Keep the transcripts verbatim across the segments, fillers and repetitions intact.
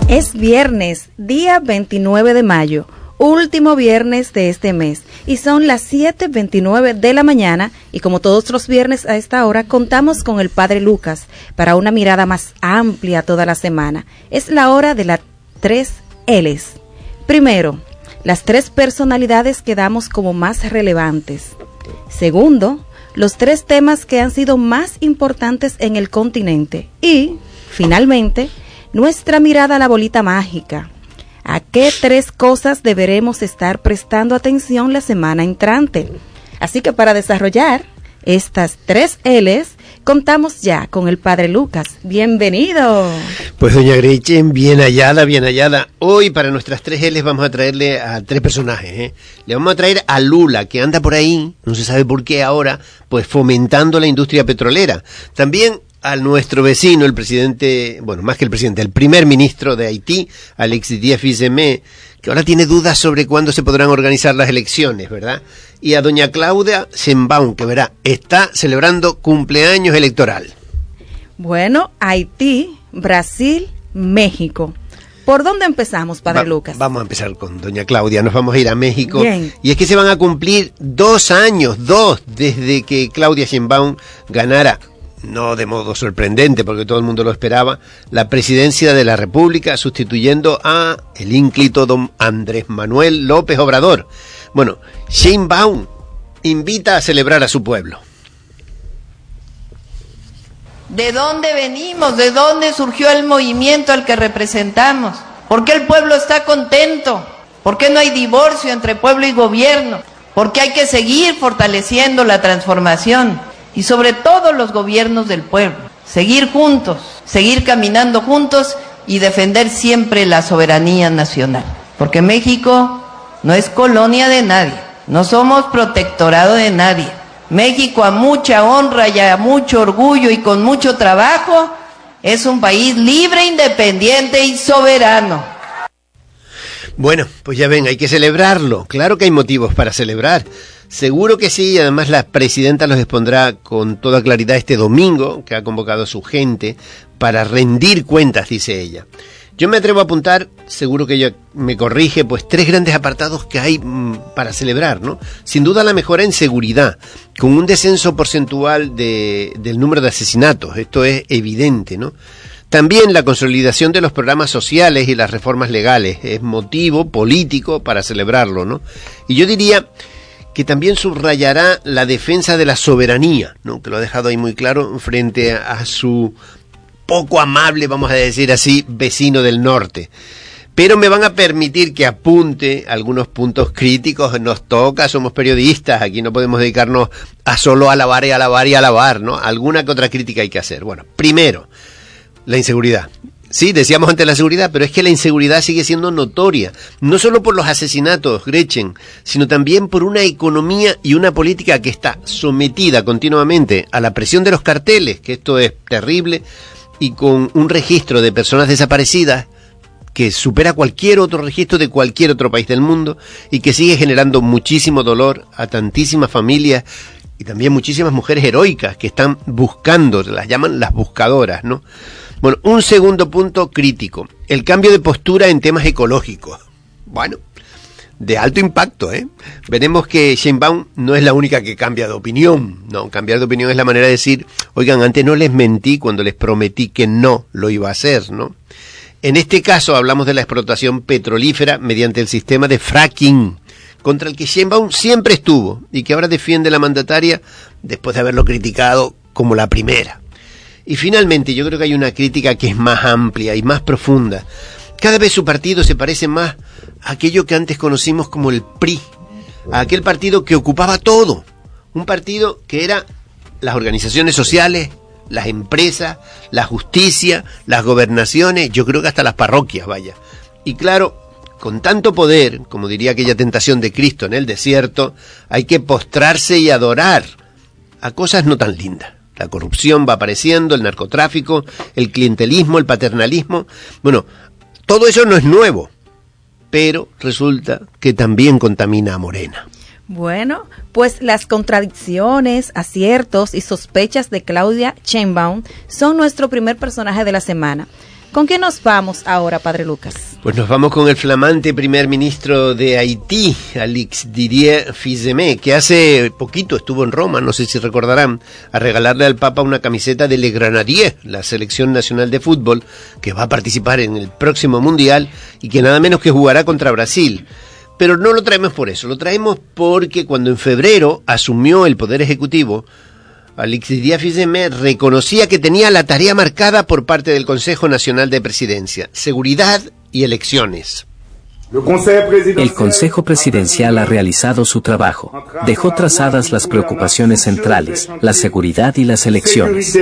Es viernes, día veintinueve de mayo, último viernes de este mes, y son las siete veintinueve de la mañana, y como todos los viernes a esta hora, contamos con el Padre Lucas para una mirada más amplia toda la semana. Es la hora de las tres L's. Primero, las tres personalidades que damos como más relevantes. Segundo, los tres temas que han sido más importantes en el continente. Y, finalmente, nuestra mirada a la bolita mágica. ¿A qué tres cosas deberemos estar prestando atención la semana entrante? Así que para desarrollar estas tres L's, contamos ya con el Padre Lucas. ¡Bienvenido! Pues doña Gretchen, bien hallada, bien hallada. Hoy para nuestras tres L's vamos a traerle a tres personajes, ¿eh? Le vamos a traer a Lula, que anda por ahí, no se sabe por qué ahora, pues fomentando la industria petrolera. También a nuestro vecino, el presidente, bueno, más que el presidente, el primer ministro de Haití, Alexis Díaz-Fils-Aimé, que ahora tiene dudas sobre cuándo se podrán organizar las elecciones, ¿verdad? Y a doña Claudia Sheinbaum, que verá, está celebrando cumpleaños electoral. Bueno, Haití, Brasil, México. ¿Por dónde empezamos, Padre Va, Lucas? Vamos a empezar con doña Claudia, nos vamos a ir a México. Bien. Y es que se van a cumplir dos años, dos, desde que Claudia Sheinbaum ganara, no de modo sorprendente, porque todo el mundo lo esperaba, la presidencia de la República, sustituyendo a el ínclito don Andrés Manuel López Obrador. Bueno, Sheinbaum invita a celebrar a su pueblo. ¿De dónde venimos? ¿De dónde surgió el movimiento al que representamos? ¿Por qué el pueblo está contento? ¿Por qué no hay divorcio entre pueblo y gobierno? ¿Por qué hay que seguir fortaleciendo la transformación? Y sobre todo los gobiernos del pueblo, seguir juntos, seguir caminando juntos y defender siempre la soberanía nacional. Porque México no es colonia de nadie, no somos protectorado de nadie. México, a mucha honra y a mucho orgullo y con mucho trabajo, es un país libre, independiente y soberano. Bueno, pues ya ven, hay que celebrarlo. Claro que hay motivos para celebrar. Seguro que sí, y además la presidenta los expondrá con toda claridad este domingo, que ha convocado a su gente para rendir cuentas, dice ella. Yo me atrevo a apuntar, seguro que ella me corrige, pues tres grandes apartados que hay mmm, para celebrar, ¿no? Sin duda la mejora en seguridad, con un descenso porcentual de, del número de asesinatos, esto es evidente, ¿no? También la consolidación de los programas sociales y las reformas legales, es motivo político para celebrarlo, ¿no? Y yo diría que también subrayará la defensa de la soberanía, ¿no? Que lo ha dejado ahí muy claro frente a, a su poco amable, vamos a decir así, vecino del norte. Pero me van a permitir que apunte algunos puntos críticos, nos toca, somos periodistas, aquí no podemos dedicarnos a solo alabar y alabar y alabar, ¿no? Alguna que otra crítica hay que hacer. Bueno, primero, la inseguridad. Sí, decíamos antes la seguridad, pero es que la inseguridad sigue siendo notoria, no solo por los asesinatos, Gretchen, sino también por una economía y una política que está sometida continuamente a la presión de los carteles, que esto es terrible, y con un registro de personas desaparecidas que supera cualquier otro registro de cualquier otro país del mundo y que sigue generando muchísimo dolor a tantísimas familias y también muchísimas mujeres heroicas que están buscando, las llaman las buscadoras, ¿no? Bueno, un segundo punto crítico, el cambio de postura en temas ecológicos. Bueno, de alto impacto, ¿eh? Veremos que Sheinbaum no es la única que cambia de opinión, no, cambiar de opinión es la manera de decir, oigan, antes no les mentí cuando les prometí que no lo iba a hacer, ¿no? En este caso hablamos de la explotación petrolífera mediante el sistema de fracking, contra el que Sheinbaum siempre estuvo y que ahora defiende la mandataria después de haberlo criticado como la primera. Y finalmente yo creo que hay una crítica que es más amplia y más profunda. Cada vez su partido se parece más a aquello que antes conocimos como el P R I, a aquel partido que ocupaba todo, un partido que era las organizaciones sociales, las empresas, la justicia, las gobernaciones, yo creo que hasta las parroquias, vaya. Y claro, con tanto poder, como diría aquella tentación de Cristo en el desierto, hay que postrarse y adorar a cosas no tan lindas. La corrupción va apareciendo, el narcotráfico, el clientelismo, el paternalismo. Bueno, todo eso no es nuevo, pero resulta que también contamina a Morena. Bueno, pues las contradicciones, aciertos y sospechas de Claudia Sheinbaum son nuestro primer personaje de la semana. ¿Con qué nos vamos ahora, Padre Lucas? Pues nos vamos con el flamante primer ministro de Haití, Alix Didier Fils-Aimé, que hace poquito estuvo en Roma, no sé si recordarán, a regalarle al Papa una camiseta de Le Grenadiers, la selección nacional de fútbol, que va a participar en el próximo Mundial y que nada menos que jugará contra Brasil. Pero no lo traemos por eso, lo traemos porque cuando en febrero asumió el Poder Ejecutivo, Alix Didier Fils-Aimé reconocía que tenía la tarea marcada por parte del Consejo Nacional de Presidencia, seguridad y elecciones. El Consejo Presidencial ha realizado su trabajo. Dejó trazadas las preocupaciones centrales, la seguridad y las elecciones.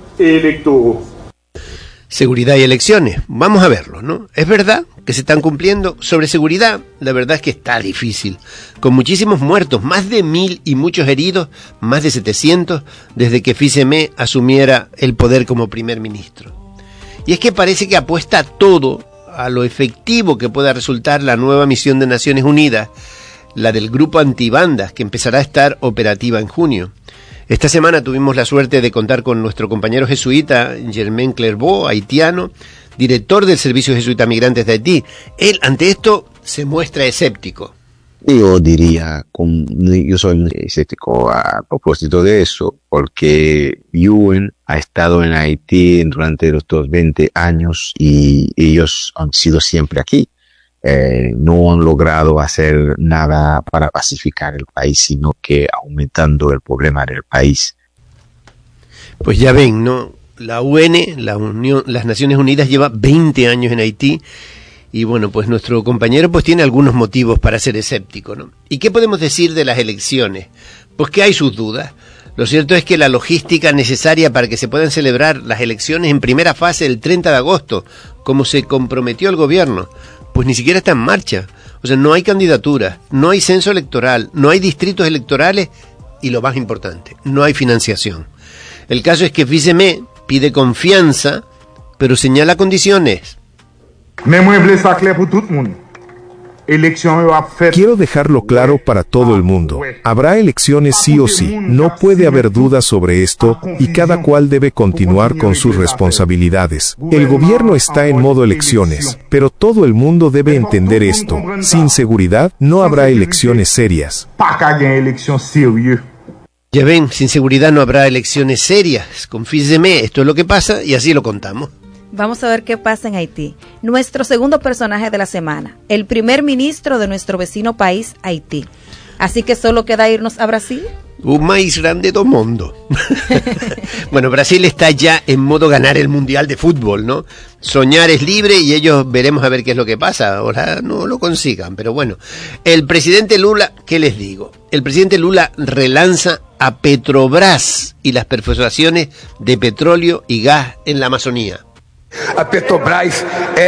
Seguridad y elecciones, vamos a verlo, ¿no? Es verdad que se están cumpliendo. Sobre seguridad, la verdad es que está difícil, con muchísimos muertos, más de mil y muchos heridos, más de setecientos, desde que Fils-Aimé asumiera el poder como primer ministro. Y es que parece que apuesta todo a lo efectivo que pueda resultar la nueva misión de Naciones Unidas, la del grupo antibandas, que empezará a estar operativa en junio. Esta semana tuvimos la suerte de contar con nuestro compañero jesuita, Germain Clairvaux, haitiano, director del Servicio Jesuita Migrantes de Haití. Él, ante esto, se muestra escéptico. Yo diría, con, yo soy escéptico a propósito de eso, porque U N ha estado en Haití durante los veinte años y ellos han sido siempre aquí. Eh, no han logrado hacer nada para pacificar el país, sino que aumentando el problema del país. Pues ya ven, ¿no? La U N, la Unión, las Naciones Unidas, lleva veinte años en Haití y bueno, pues nuestro compañero pues tiene algunos motivos para ser escéptico, ¿no? ¿Y qué podemos decir de las elecciones? Pues que hay sus dudas. Lo cierto es que la logística necesaria para que se puedan celebrar las elecciones en primera fase el treinta de agosto, como se comprometió el gobierno, pues ni siquiera está en marcha. O sea, no hay candidaturas, no hay censo electoral, no hay distritos electorales y lo más importante, no hay financiación. El caso es que Fils-Aimé pide confianza, pero señala condiciones. Quiero dejarlo claro para todo el mundo. Habrá elecciones sí o sí, no puede haber dudas sobre esto, y cada cual debe continuar con sus responsabilidades. El gobierno está en modo elecciones, pero todo el mundo debe entender esto. Sin seguridad, no habrá elecciones serias. Ya ven, sin seguridad no habrá elecciones serias. Con Fils-Aimé esto es lo que pasa y así lo contamos. Vamos a ver qué pasa en Haití. Nuestro segundo personaje de la semana, el primer ministro de nuestro vecino país, Haití. Así que solo queda irnos a Brasil. Un maíz grande do mundo. Bueno, Brasil está ya en modo ganar el Mundial de Fútbol, ¿no? Soñar es libre y ellos veremos a ver qué es lo que pasa. Ahora no lo consigan, pero bueno. El presidente Lula, ¿qué les digo? El presidente Lula relanza a Petrobras y las perforaciones de petróleo y gas en la Amazonía. Petrobras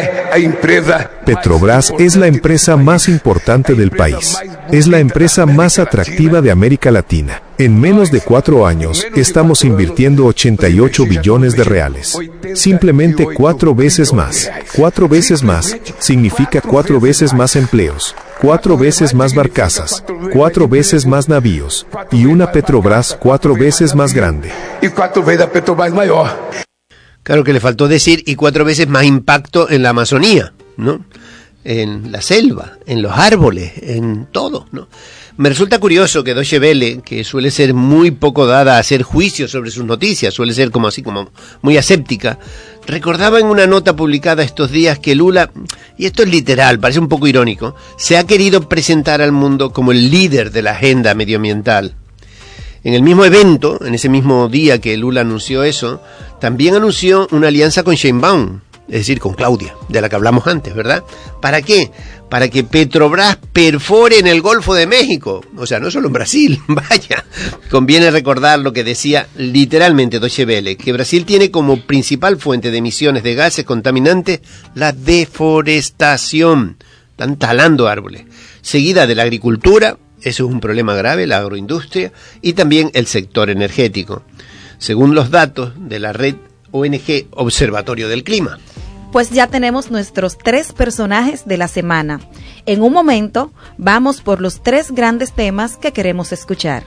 es la empresa más importante del país. Es la empresa más atractiva de América Latina. En menos de cuatro años, estamos invirtiendo ochenta y ocho billones de reales. Simplemente cuatro veces más. Cuatro veces más significa cuatro veces más empleos, cuatro veces más barcazas, cuatro veces más navíos, y una Petrobras cuatro veces más grande. Y cuatro veces a Petrobras mayor. Claro que le faltó decir, y cuatro veces más impacto en la Amazonía, ¿no? En la selva, en los árboles, en todo, ¿no? Me resulta curioso que Deutsche Welle, que suele ser muy poco dada a hacer juicios sobre sus noticias, suele ser como así, como muy aséptica, recordaba en una nota publicada estos días que Lula, y esto es literal, parece un poco irónico, se ha querido presentar al mundo como el líder de la agenda medioambiental. En el mismo evento, en ese mismo día que Lula anunció eso, también anunció una alianza con Sheinbaum, es decir, con Claudia, de la que hablamos antes, ¿verdad? ¿Para qué? Para que Petrobras perfore en el Golfo de México, o sea, no solo en Brasil, vaya. Conviene recordar lo que decía literalmente Deutsche Welle, que Brasil tiene como principal fuente de emisiones de gases contaminantes la deforestación, están talando árboles, seguida de la agricultura. Eso es un problema grave, la agroindustria, y también el sector energético, según los datos de la red O N G Observatorio del Clima. Pues ya tenemos nuestros tres personajes de la semana. En un momento vamos por los tres grandes temas que queremos escuchar.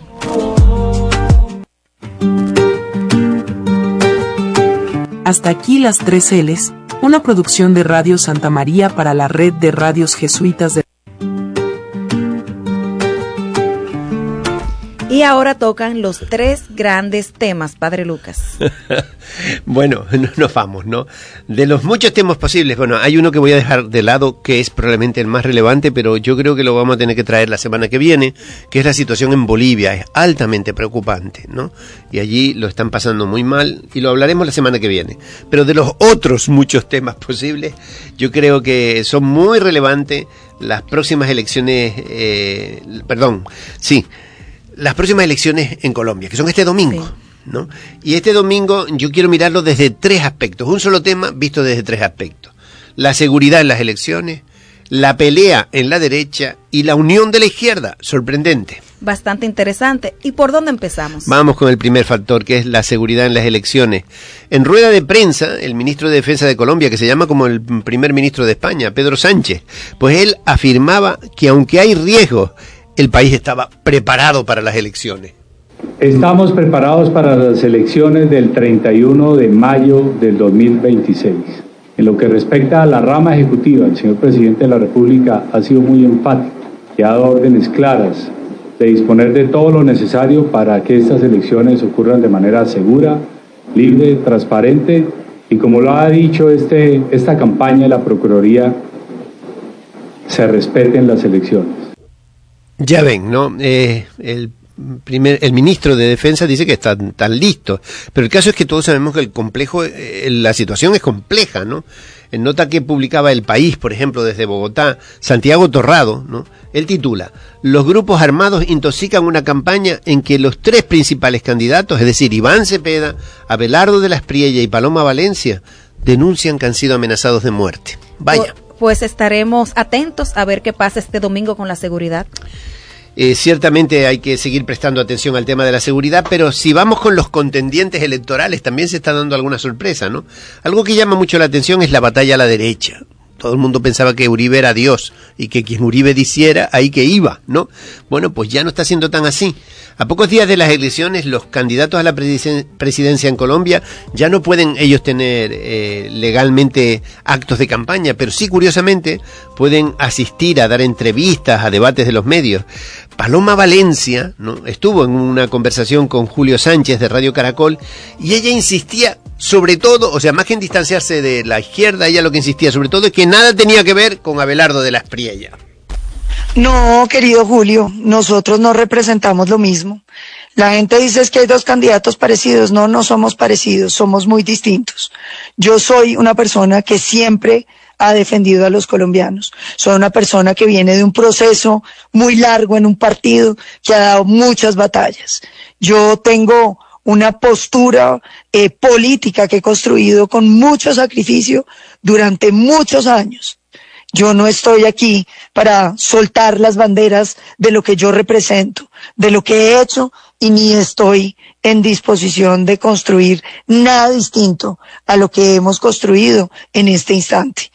Hasta aquí las tres L's una producción de Radio Santa María para la red de radios jesuitas de... Y ahora tocan los tres grandes temas, Padre Lucas. Bueno, no, nos vamos, ¿no? De los muchos temas posibles, bueno, hay uno que voy a dejar de lado, que es probablemente el más relevante, pero yo creo que lo vamos a tener que traer la semana que viene, que es la situación en Bolivia. Es altamente preocupante, ¿no? Y allí lo están pasando muy mal, y lo hablaremos la semana que viene. Pero de los otros muchos temas posibles, yo creo que son muy relevantes las próximas elecciones, eh, perdón, sí, las próximas elecciones en Colombia, que son este domingo, sí, ¿no? Y este domingo yo quiero mirarlo desde tres aspectos, un solo tema visto desde tres aspectos: la seguridad en las elecciones, la pelea en la derecha y la unión de la izquierda. Sorprendente. Bastante interesante. ¿Y por dónde empezamos? Vamos con el primer factor, que es la seguridad en las elecciones. En rueda de prensa, el ministro de Defensa de Colombia, que se llama como el primer ministro de España, Pedro Sánchez, pues él afirmaba que aunque hay riesgos, el país estaba preparado para las elecciones. Estamos preparados para las elecciones del treinta y uno de mayo del dos mil veintiséis. En lo que respecta a la rama ejecutiva, el señor presidente de la República ha sido muy enfático y ha dado órdenes claras de disponer de todo lo necesario para que estas elecciones ocurran de manera segura, libre, transparente y, como lo ha dicho este, esta campaña de la Procuraduría, se respeten las elecciones. Ya ven, ¿no? Eh, el primer, el ministro de Defensa dice que están tan listos, pero el caso es que todos sabemos que el complejo, eh, la situación es compleja, ¿no? En nota que publicaba El País, por ejemplo, desde Bogotá, Santiago Torrado, ¿no? Él titula: los grupos armados intoxican una campaña en que los tres principales candidatos, es decir, Iván Cepeda, Abelardo de la Espriella y Paloma Valencia, denuncian que han sido amenazados de muerte. Vaya. Pues estaremos atentos a ver qué pasa este domingo con la seguridad. Eh, ciertamente hay que seguir prestando atención al tema de la seguridad, pero si vamos con los contendientes electorales también se está dando alguna sorpresa, ¿no? Algo que llama mucho la atención es la batalla a la derecha. Todo el mundo pensaba que Uribe era Dios y que quien Uribe diciera, ahí que iba, ¿no? Bueno, pues ya no está siendo tan así. A pocos días de las elecciones, los candidatos a la presidencia en Colombia ya no pueden ellos tener eh, legalmente actos de campaña, pero sí, curiosamente, pueden asistir a dar entrevistas, a debates de los medios. Paloma Valencia, ¿no?, estuvo en una conversación con Julio Sánchez de Radio Caracol y ella insistía sobre todo, o sea, más que en distanciarse de la izquierda, ella lo que insistía sobre todo es que nada tenía que ver con Abelardo de la Espriella. No, querido Julio, nosotros no representamos lo mismo. La gente dice es que hay dos candidatos parecidos. No, no somos parecidos, somos muy distintos. Yo soy una persona que siempre ha defendido a los colombianos. Soy una persona que viene de un proceso muy largo en un partido que ha dado muchas batallas. Yo tengo una postura eh, política que he construido con mucho sacrificio durante muchos años. Yo no estoy aquí para soltar las banderas de lo que yo represento, de lo que he hecho, y ni estoy en disposición de construir nada distinto a lo que hemos construido en este instante.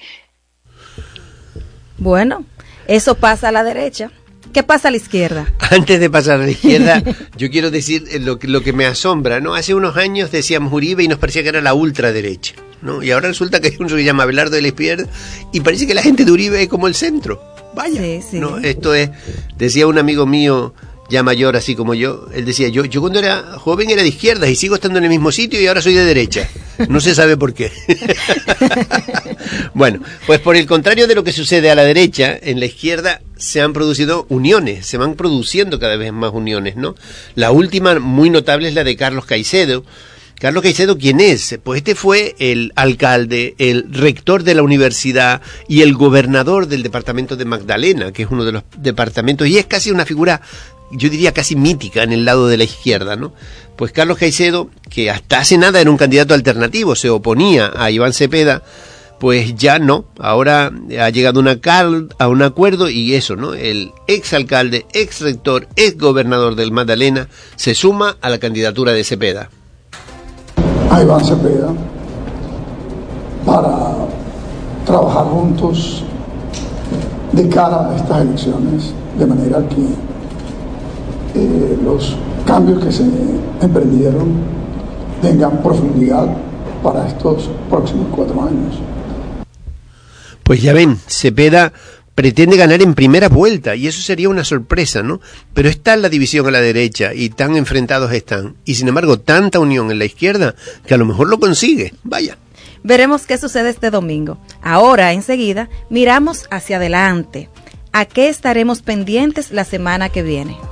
Bueno, eso pasa a la derecha. ¿Qué pasa a la izquierda? Antes de pasar a la izquierda, yo quiero decir lo que, lo que me asombra, ¿no? Hace unos años decíamos Uribe y nos parecía que era la ultraderecha, ¿no? Y ahora resulta que hay uno que se llama Abelardo de la Izquierda y parece que la gente de Uribe es como el centro. Vaya, sí, sí. ¿No? Esto es, decía un amigo mío ya mayor, así como yo, él decía, yo, yo cuando era joven era de izquierda y sigo estando en el mismo sitio y ahora soy de derecha. No se sabe por qué. Bueno, pues por el contrario de lo que sucede a la derecha, en la izquierda se han producido uniones, se van produciendo cada vez más uniones, ¿no? La última muy notable es la de Carlos Caicedo. Carlos Caicedo, ¿quién es? Pues este fue el alcalde, el rector de la universidad y el gobernador del departamento de Magdalena, que es uno de los departamentos, y es casi una figura, yo diría casi mítica en el lado de la izquierda, ¿no? Pues Carlos Caicedo, que hasta hace nada era un candidato alternativo, se oponía a Iván Cepeda, pues ya no, ahora ha llegado una cal, a un acuerdo y eso, ¿no? El exalcalde, ex rector, ex gobernador del Magdalena se suma a la candidatura de Cepeda. A Iván Cepeda para trabajar juntos de cara a estas elecciones, de manera que eh, los cambios que se emprendieron tengan profundidad para estos próximos cuatro años. Pues ya ven, Cepeda pretende ganar en primera vuelta y eso sería una sorpresa, ¿no? Pero está la división a la derecha y tan enfrentados están. Y sin embargo, tanta unión en la izquierda que a lo mejor lo consigue. Vaya. Veremos qué sucede este domingo. Ahora, enseguida, miramos hacia adelante. ¿A qué estaremos pendientes la semana que viene?